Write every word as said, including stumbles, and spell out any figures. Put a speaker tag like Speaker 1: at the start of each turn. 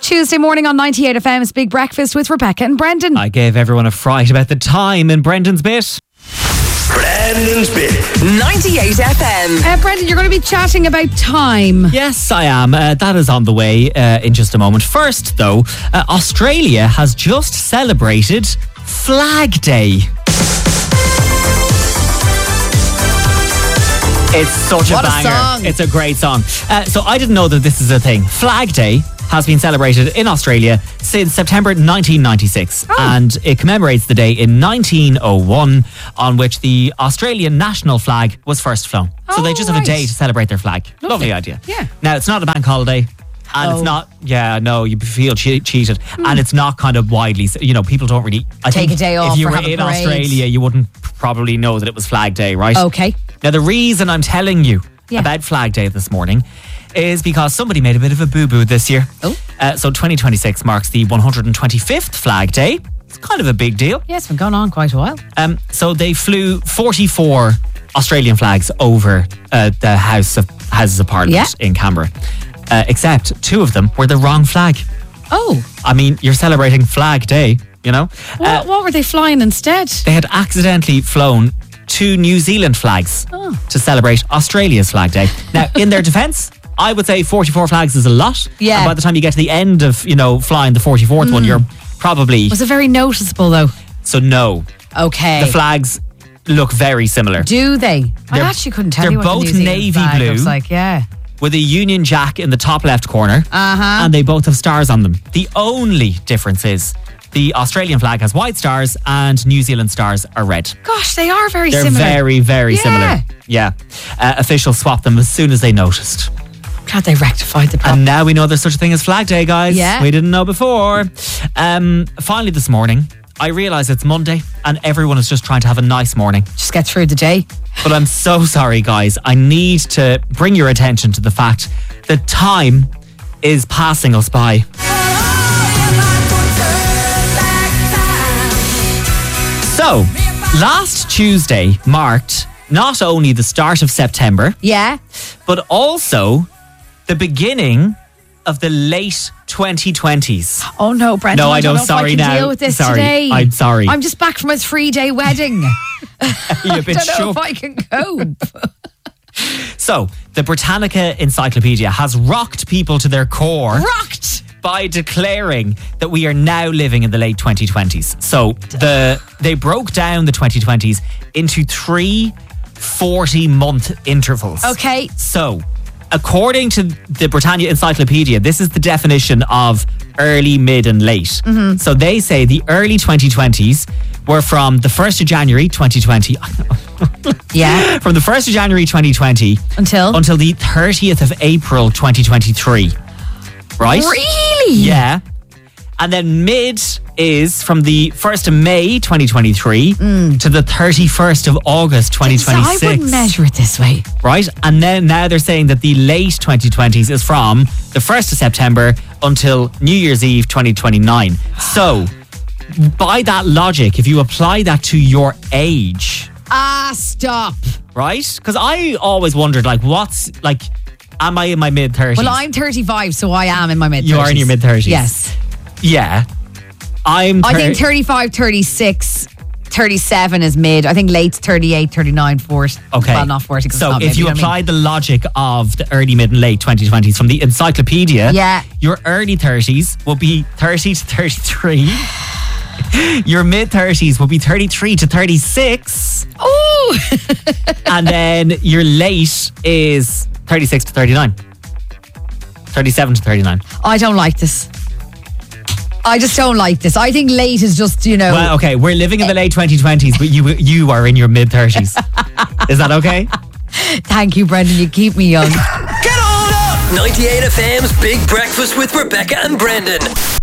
Speaker 1: Tuesday morning on ninety-eight F M's Big Breakfast with Rebecca and Brendan.
Speaker 2: I gave everyone a fright about the time in Brendan's bit.
Speaker 3: Brendan's bit.
Speaker 4: ninety-eight F M.
Speaker 1: Uh, Brendan, you're going to be chatting about time.
Speaker 2: Yes, I am. Uh, that is on the way uh, in just a moment. First, though, uh, Australia has just celebrated Flag Day. It's such a
Speaker 1: What a
Speaker 2: banger.
Speaker 1: song.
Speaker 2: It's a great song. Uh, so I didn't know that this is a thing. Flag Day has been celebrated in Australia since September nineteen ninety-six.
Speaker 1: Oh.
Speaker 2: And it commemorates the day in nineteen oh one on which the Australian national flag was first flown. So they
Speaker 1: Oh,
Speaker 2: just have
Speaker 1: right.
Speaker 2: a day to celebrate their flag. Lovely,
Speaker 1: Lovely.
Speaker 2: idea.
Speaker 1: Yeah.
Speaker 2: Now, it's not a bank holiday. And
Speaker 1: Oh.
Speaker 2: it's not, yeah, no, you feel che- cheated. And it's not kind of widely, you know, people don't really... I
Speaker 1: Take
Speaker 2: think
Speaker 1: a day off
Speaker 2: If you
Speaker 1: or
Speaker 2: were
Speaker 1: have a
Speaker 2: in
Speaker 1: parade.
Speaker 2: Australia, you wouldn't probably know that it was Flag Day, right?
Speaker 1: Okay.
Speaker 2: Now, the reason I'm telling you
Speaker 1: Yeah.
Speaker 2: about Flag Day this morning is because somebody made a bit of a boo-boo this year.
Speaker 1: Oh.
Speaker 2: Uh, so twenty twenty-six marks the one hundred twenty-fifth Flag Day. It's kind of a big deal.
Speaker 1: Yeah, it's been going on quite a while.
Speaker 2: Um, so they flew forty-four Australian flags over uh, the House of Houses of Parliament
Speaker 1: Yeah.
Speaker 2: in Canberra. Uh, except two of them were the wrong flag.
Speaker 1: Oh.
Speaker 2: I mean, you're celebrating Flag Day, you know?
Speaker 1: What,
Speaker 2: Uh,
Speaker 1: what were they flying instead?
Speaker 2: they had accidentally flown two New Zealand flags
Speaker 1: Oh.
Speaker 2: to celebrate Australia's Flag Day. Now, in their defence, I would say forty-four flags is a lot.
Speaker 1: Yeah.
Speaker 2: And by the time you get to the end of, you know, flying the forty-fourth one, you're probably...
Speaker 1: Was it very noticeable though?
Speaker 2: So no,
Speaker 1: Okay.
Speaker 2: the flags look very similar.
Speaker 1: Do they? I
Speaker 2: They're-
Speaker 1: actually couldn't tell
Speaker 2: they're
Speaker 1: you what
Speaker 2: both
Speaker 1: the New Zealand
Speaker 2: navy
Speaker 1: flag
Speaker 2: blue.
Speaker 1: looks like. Yeah.
Speaker 2: With a Union Jack in the top left corner.
Speaker 1: Uh-huh.
Speaker 2: And they both have stars on them. The only difference is the Australian flag has white stars and New Zealand stars are red.
Speaker 1: Gosh, they are very
Speaker 2: They're
Speaker 1: similar.
Speaker 2: very, very
Speaker 1: Yeah.
Speaker 2: similar. Yeah. Uh, officials swapped them as soon as they noticed.
Speaker 1: Glad they rectified the problem.
Speaker 2: And now we know there's such a thing as Flag Day, guys.
Speaker 1: Yeah.
Speaker 2: We didn't know before. Um, finally this morning, I realise it's Monday and everyone is just trying to have a nice morning.
Speaker 1: Just get through the day.
Speaker 2: But I'm so sorry, guys. I need to bring your attention to the fact that time is passing us by. So, last Tuesday marked not only the start of September,
Speaker 1: Yeah.
Speaker 2: but also the beginning of the late twenty twenties.
Speaker 1: Oh no, Brendan.
Speaker 2: No, I
Speaker 1: don't
Speaker 2: know,
Speaker 1: know
Speaker 2: sorry
Speaker 1: if I can
Speaker 2: now.
Speaker 1: deal with this
Speaker 2: Sorry.
Speaker 1: today.
Speaker 2: I'm sorry.
Speaker 1: I'm just back from a three-day wedding.
Speaker 2: You're a bit
Speaker 1: I don't know
Speaker 2: shook.
Speaker 1: if I can cope.
Speaker 2: So, the Britannica Encyclopedia has rocked people to their core
Speaker 1: Rocked.
Speaker 2: by declaring that we are now living in the late twenty twenties. So, the they broke down the twenty twenties into three forty-month intervals.
Speaker 1: Okay.
Speaker 2: So, according to the Britannia Encyclopedia, this is the definition of early, mid, and late.
Speaker 1: Mm-hmm.
Speaker 2: So, they say the early twenty twenties were from the first of January twenty twenty.
Speaker 1: Yeah.
Speaker 2: From the first of January twenty twenty
Speaker 1: Until?
Speaker 2: until the thirtieth of April twenty twenty-three. Right?
Speaker 1: Really?
Speaker 2: Yeah. And then mid is from the first of May twenty twenty-three to the thirty-first of August twenty twenty-six.
Speaker 1: I wouldn't measure it this way.
Speaker 2: Right? And then now they're saying that the late twenty twenties is from the first of September until New Year's Eve twenty twenty-nine. So, by that logic, if you apply that to your age,
Speaker 1: Ah, stop.
Speaker 2: right? Because I always wondered, like, what's, like, am I in my mid-thirties?
Speaker 1: Well, I'm thirty-five, so I am in my mid-thirties.
Speaker 2: You are in your mid-thirties?
Speaker 1: Yes.
Speaker 2: Yeah. I'm
Speaker 1: I
Speaker 2: thir-
Speaker 1: think thirty-five, thirty-six, thirty-seven is mid. I think late's thirty-eight, thirty-nine, forty.
Speaker 2: Okay.
Speaker 1: Well, not forty. 'cause
Speaker 2: So
Speaker 1: it's not
Speaker 2: if
Speaker 1: mid,
Speaker 2: you
Speaker 1: know what I
Speaker 2: apply
Speaker 1: mean?
Speaker 2: the logic of the early, mid, and late twenty twenties from the encyclopedia,
Speaker 1: Yeah.
Speaker 2: your early thirties will be thirty to thirty-three. Your mid thirties will be thirty-three to thirty-six.
Speaker 1: Ooh.
Speaker 2: And then your late is thirty-six to thirty-nine. thirty-seven to thirty-nine.
Speaker 1: I don't like this. I just don't like this. I think late is just, you know.
Speaker 2: Well, okay, we're living in the late twenty twenties, but you you are in your mid thirties. Is that okay?
Speaker 1: Thank you, Brendan. You keep me young.
Speaker 3: Get on up! ninety-eight F M's Big Breakfast with Rebecca and Brendan.